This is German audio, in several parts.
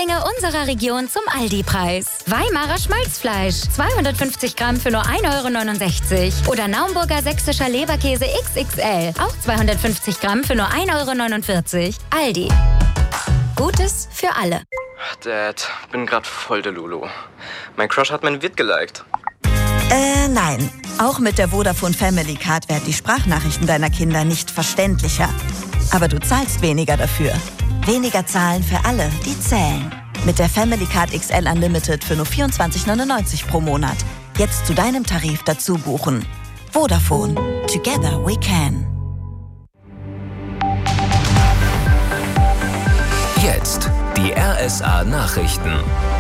Lieblinge unserer Region zum Aldi-Preis. Weimarer Schmalzfleisch, 250 Gramm für nur 1,69 € oder Naumburger sächsischer Leberkäse XXL, auch 250 Gramm für nur 1,49 €. Aldi. Gutes für alle. Dad, bin grad voll der Lulu. Mein Crush hat mein Vid geliked. Nein. Auch mit der Vodafone Family Card werden die Sprachnachrichten deiner Kinder nicht verständlicher. Aber du zahlst weniger dafür. Weniger zahlen für alle, die zählen. Mit der Family Card XL Unlimited für nur 24,99 € pro Monat. Jetzt zu deinem Tarif dazu buchen. Vodafone. Together we can. Jetzt die RSA Nachrichten.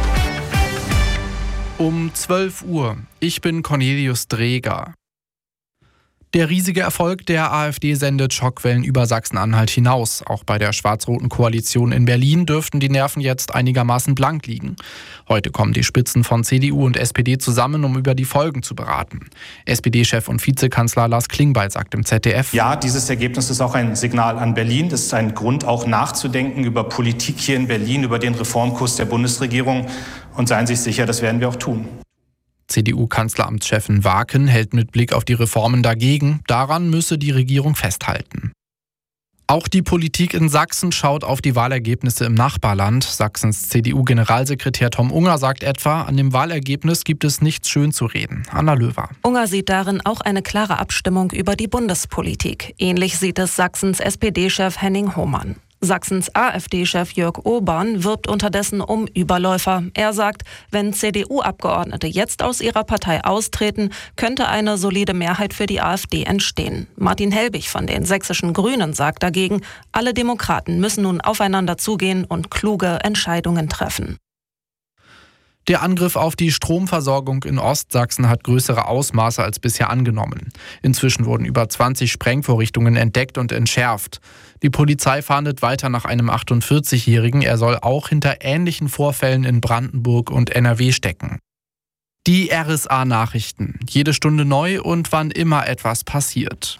Um 12 Uhr. Ich bin Cornelius Dreger. Der riesige Erfolg der AfD sendet Schockwellen über Sachsen-Anhalt hinaus. Auch bei der schwarz-roten Koalition in Berlin dürften die Nerven jetzt einigermaßen blank liegen. Heute kommen die Spitzen von CDU und SPD zusammen, um über die Folgen zu beraten. SPD-Chef und Vizekanzler Lars Klingbeil sagt im ZDF: Ja, dieses Ergebnis ist auch ein Signal an Berlin. Das ist ein Grund, auch nachzudenken über Politik hier in Berlin, über den Reformkurs der Bundesregierung. Und seien Sie sich sicher, das werden wir auch tun. CDU-Kanzleramtschefin Waaken hält mit Blick auf die Reformen dagegen. Daran müsse die Regierung festhalten. Auch die Politik in Sachsen schaut auf die Wahlergebnisse im Nachbarland. Sachsens CDU-Generalsekretär Tom Unger sagt etwa, an dem Wahlergebnis gibt es nichts schön zu reden. Anna Löwer. Unger sieht darin auch eine klare Abstimmung über die Bundespolitik. Ähnlich sieht es Sachsens SPD-Chef Henning Hohmann. Sachsens AfD-Chef Jörg Urban wirbt unterdessen um Überläufer. Er sagt, wenn CDU-Abgeordnete jetzt aus ihrer Partei austreten, könnte eine solide Mehrheit für die AfD entstehen. Martin Helbig von den sächsischen Grünen sagt dagegen, alle Demokraten müssen nun aufeinander zugehen und kluge Entscheidungen treffen. Der Angriff auf die Stromversorgung in Ostsachsen hat größere Ausmaße als bisher angenommen. Inzwischen wurden über 20 Sprengvorrichtungen entdeckt und entschärft. Die Polizei fahndet weiter nach einem 48-Jährigen. Er soll auch hinter ähnlichen Vorfällen in Brandenburg und NRW stecken. Die RSA-Nachrichten. Jede Stunde neu und wann immer etwas passiert.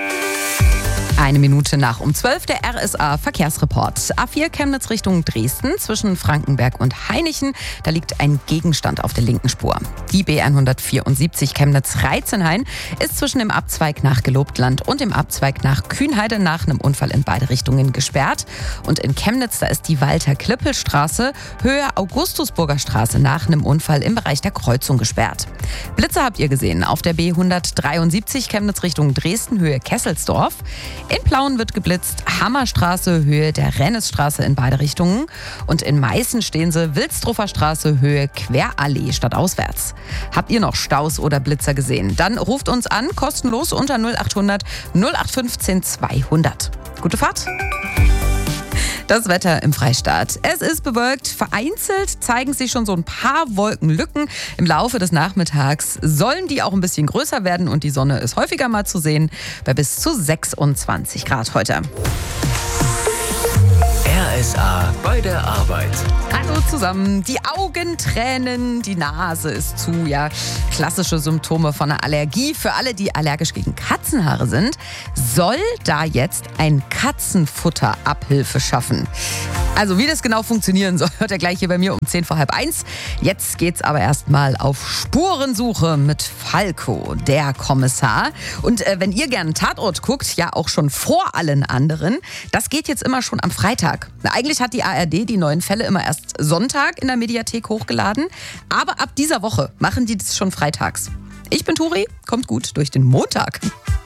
1 Minute nach um 12 der RSA-Verkehrsreport. A4 Chemnitz Richtung Dresden zwischen Frankenberg und Hainichen. Da liegt ein Gegenstand auf der linken Spur. Die B174 Chemnitz-Reitzenhain ist zwischen dem Abzweig nach Gelobtland und dem Abzweig nach Kühnheide nach einem Unfall in beide Richtungen gesperrt. Und in Chemnitz, da ist die Walter-Klippel-Straße Höhe Augustusburger Straße nach einem Unfall im Bereich der Kreuzung gesperrt. Blitze habt ihr gesehen auf der B173 Chemnitz Richtung Dresden Höhe Kesselsdorf. In Plauen wird geblitzt, Hammerstraße, Höhe der Rennesstraße in beide Richtungen. Und in Meißen stehen sie, Wilsdruffer Straße, Höhe Querallee stadtauswärts. Habt ihr noch Staus oder Blitzer gesehen? Dann ruft uns an, kostenlos unter 0800 0815 200. Gute Fahrt! Das Wetter im Freistaat. Es ist bewölkt, vereinzelt zeigen sich schon so ein paar Wolkenlücken. Im Laufe des Nachmittags sollen die auch ein bisschen größer werden und die Sonne ist häufiger mal zu sehen, bei bis zu 26 Grad heute. RSA bei der Arbeit. Hallo zusammen. Die Augen tränen, die Nase ist zu. Ja, klassische Symptome von einer Allergie. Für alle, die allergisch gegen Katzenhaare sind, soll da jetzt ein Katzenfutter-Abhilfe schaffen. Also wie das genau funktionieren soll, hört ihr gleich hier bei mir um 1:10. Jetzt geht's aber erstmal auf Spurensuche mit Falco, der Kommissar. Und wenn ihr gerne einen Tatort guckt, ja auch schon vor allen anderen, das geht jetzt immer schon am Freitag. Eigentlich hat die ARD die neuen Fälle immer erst Sonntag in der Mediathek hochgeladen. Aber ab dieser Woche machen die das schon freitags. Ich bin Turi, kommt gut durch den Montag.